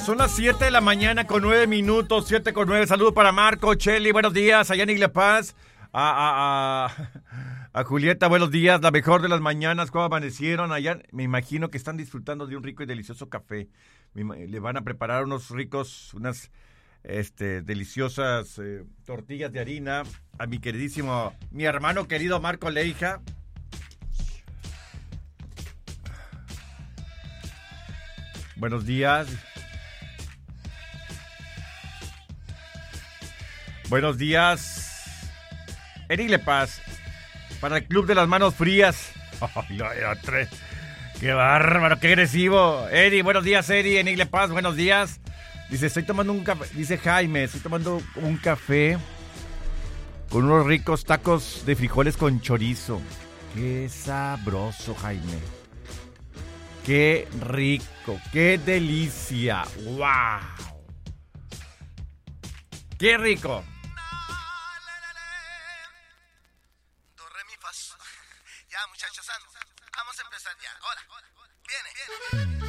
Son las 7 de la mañana con 9 minutos, 7 con 9. Saludos para Marco, Cheli, buenos días, allá en Iglesia Paz. A Julieta, buenos días, la mejor de las mañanas, ¿cómo amanecieron allá? Me imagino que están disfrutando de un rico y delicioso café. Le van a preparar unas deliciosas tortillas de harina a mi hermano querido Marco Leija. Buenos días. Buenos días. Eric Paz, para el Club de las Manos Frías. ¡Qué bárbaro, qué agresivo! Eri, buenos días, Eri, en Igle Paz, buenos días. Dice, estoy tomando un café, dice Jaime, estoy tomando un café con unos ricos tacos de frijoles con chorizo. ¡Qué sabroso, Jaime! ¡Qué rico! ¡Qué delicia! ¡Wow! ¡Qué rico! Ya, muchachos, vamos a empezar ya. Ahora, viene.